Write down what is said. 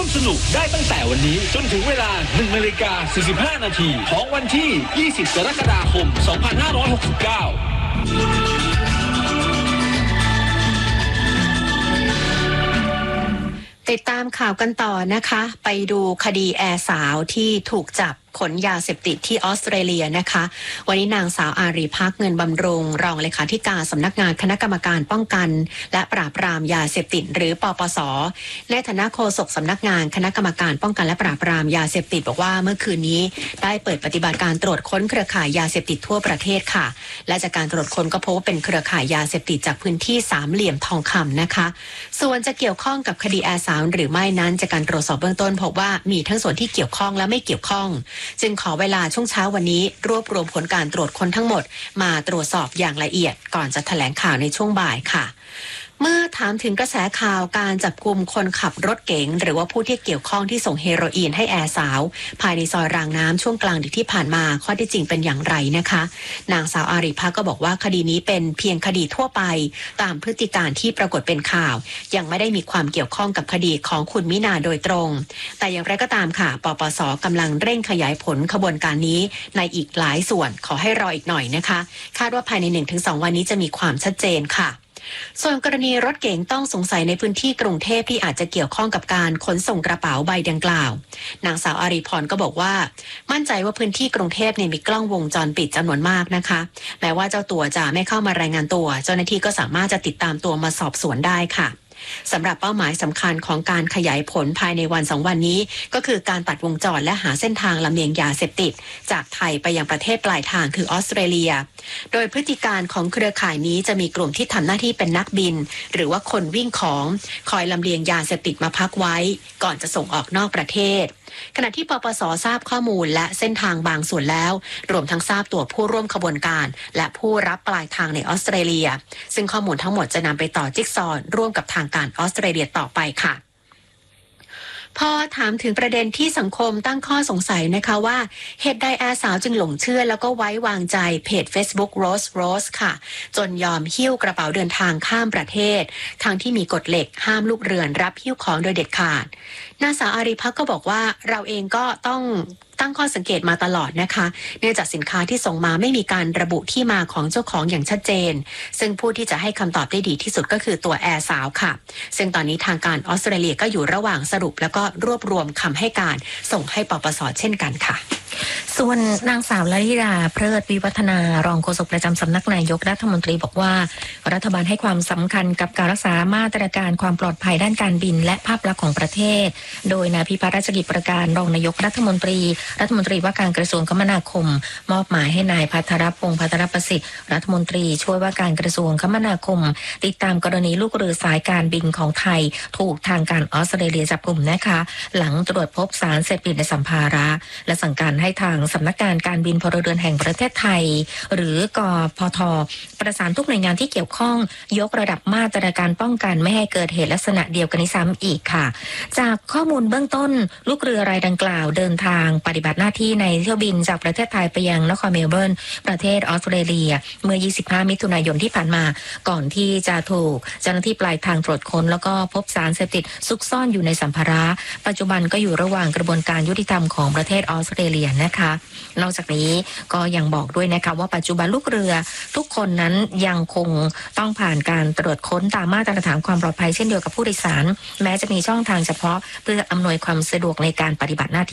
สนุกได้ตั้งแต่วันนี้จนถึงเวลา 1:45 นาทีของวันที่ 20 กรกฎาคม 2569 ติดตามข่าวกันต่อนะคะไปดูคดีแอร์สาวที่ถูกจับขนยาเสพติดที่ออสเตรเลียนะคะวันนี้นางสาวอารีภักเงินบำรุงรองเลขาธิการสำนักงานคณะกรรมการป้องกันและปราบปรามยาเสพติดหรือปปส.ในฐานะโฆษกสำนักงานคณะกรรมการป้องกันและปราบปรามยาเสพติดบอกว่าเมื่อคืนนี้ได้เปิดปฏิบัติการตรวจค้นเครือข่ายยาเสพติดทั่วประเทศค่ะและจากการตรวจค้นก็พบว่าเป็นเครือข่ายยาเสพติดจากพื้นที่สามเหลี่ยมทองคำนะคะส่วนจะเกี่ยวข้องกับคดีแอร์สาวหรือไม่นั้นจากการตรวจสอบเบื้องต้นพบว่ามีทั้งส่วนที่เกี่ยวข้องและไม่เกี่ยวข้องจึงขอเวลาช่วงเช้าวันนี้รวบรวมผลการตรวจค้นทั้งหมดมาตรวจสอบอย่างละเอียดก่อนจะแถลงข่าวในช่วงบ่ายค่ะเมื่อถามถึงกระแสข่าวการจับกุมคนขับรถเก๋งหรือว่าผู้ที่เกี่ยวข้องที่ส่งเฮโรอีนให้แอร์สาวภายในซอยรางน้ำช่วงกลางดึกที่ผ่านมาข้อที่จริงเป็นอย่างไรนะคะนางสาวอารีภักก็บอกว่าคดีนี้เป็นเพียงคดีทั่วไปตามพฤติการที่ปรากฏเป็นข่าวยังไม่ได้มีความเกี่ยวข้องกับคดีของคุณมินาโดยตรงแต่อย่างไรก็ตามค่ะปปส.กำลังเร่งขยายผลขบวนการนี้ในอีกหลายส่วนขอให้รออีกหน่อยนะคะคาดว่าภายใน 1-2 วันนี้จะมีความชัดเจนค่ะส่วนกรณีรถเก๋งต้องสงสัยในพื้นที่กรุงเทพที่อาจจะเกี่ยวข้องกับการขนส่งกระเป๋าใบดังกล่าวนางสาวอารีพรก็บอกว่ามั่นใจว่าพื้นที่กรุงเทพมีกล้องวงจรปิดจำนวนมากนะคะแม้ว่าเจ้าตัวจะไม่เข้ามารายงานตัวเจ้าหน้าที่ก็สามารถจะติดตามตัวมาสอบสวนได้ค่ะสำหรับเป้าหมายสำคัญของการขยายผลภายในวัน2วันนี้ก็คือการตัดวงจรและหาเส้นทางลำเลียงยาเสพติดจากไทยไปยังประเทศปลายทางคือออสเตรเลียโดยพฤติการของเครือข่ายนี้จะมีกลุ่มที่ทำหน้าที่เป็นนักบินหรือว่าคนวิ่งของคอยลำเลียงยาเสพติดมาพักไว้ก่อนจะส่งออกนอกประเทศขณะที่ปปส.ทราบข้อมูลและเส้นทางบางส่วนแล้วรวมทั้งทราบตัวผู้ร่วมขบวนการและผู้รับปลายทางในออสเตรเลียซึ่งข้อมูลทั้งหมดจะนำไปต่อจิ๊กซอว์ร่วมกับทางการออสเตรเลียต่อไปค่ะพอถามถึงประเด็นที่สังคมตั้งข้อสงสัยนะคะว่าเหตุใดแอร์สาวจึงหลงเชื่อแล้วก็ไว้วางใจเพจ Facebook Rose ค่ะจนยอมหิ้วกระเป๋าเดินทางข้ามประเทศทั้งที่มีกฎเหล็กห้ามลูกเรือนรับหิ้วของโดยเด็ดขาดนางสาวอารีภักก็บอกว่าเราเองก็ต้องตั้งข้อสังเกตมาตลอดนะคะเนื่องจากสินค้าที่ส่งมาไม่มีการระบุที่มาของเจ้าของอย่างชัดเจนซึ่งผู้ที่จะให้คำตอบได้ดีที่สุดก็คือตัวแอร์สาวค่ะซึ่งตอนนี้ทางการออสเตรเลียก็อยู่ระหว่างสรุปแล้วก็รวบรวมคำให้การส่งให้ปปส.เช่นกันค่ะส่วนนางสาวลลิดาเพลิดวิวัฒนารองโฆษกประจำสำนักนายกรัฐมนตรีบอกว่ารัฐบาลให้ความสำคัญกับการรักษามาตรการความปลอดภัยด้านการบินและภาพลักษณ์ของประเทศโดยนายพิพัฒน์รัชกิจประการรองนายกรัฐมนตรีว่าการกระทรวงคมนาคมมอบหมายให้นายภัทรพงษ์ภัทรประสิทธิ์รัฐมนตรีช่วยว่าการกระทรวงคมนาคมติดตามกรณีลูกเรือสายการบินของไทยถูกทางการออสเตรเลียจับกุมนะคะหลังตรวจพบสารเสพติดในสัมภาระและสั่งการให้ทางสำนักงานการบินพลเรือนแห่งประเทศไทยหรือกพท.ประสานทุกหน่วยงานที่เกี่ยวข้องยกระดับมาตรการป้องกันไม่ให้เกิดเหตุลักษณะเดียวกันนี้ซ้ำอีกค่ะจากข้อมูลเบื้องต้นลูกเรือรายดังกล่าวเดินทางปฏิบัติหน้าที่ในเที่ยวบินจากประเทศไทยไปยังนครเมลเบิร์นประเทศออสเตรเลียเมื่อ25มิถุนายนที่ผ่านมาก่อนที่จะถูกเจ้าหน้าที่ปลายทางตรวจค้นแล้วก็พบสารเสพติดซุกซ่อนอยู่ในสัมภาระปัจจุบันก็อยู่ระหว่างกระบวนการยุติธรรมของประเทศออสเตรเลียนะคะนอกจากนี้ก็ยังบอกด้วยนะคะว่าปัจจุบันลูกเรือทุกคนนั้นยังคงต้องผ่านการตรวจค้นตามมาตรฐานความปลอดภัยเช่นเดียวกับผู้โดยสารแม้จะมีช่องทางเฉพาะเพื่ออำนวยความสะดวกในการปฏิบัติหน้าที่